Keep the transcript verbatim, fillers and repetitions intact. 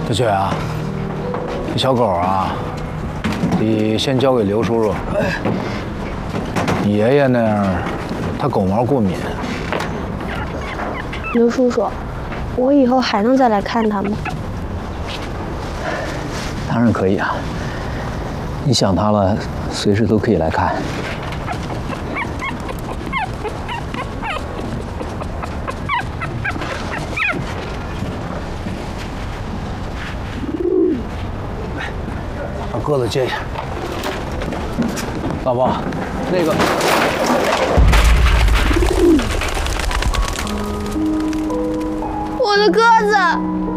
小雪啊，这小狗啊，得先交给刘叔叔。你爷爷那样，他狗毛过敏。 刘叔叔，我以后还能再来看他吗？ 当然可以啊，你想他了，随时都可以来看。 把鸽子接下。老婆，那个， 我的鸽子。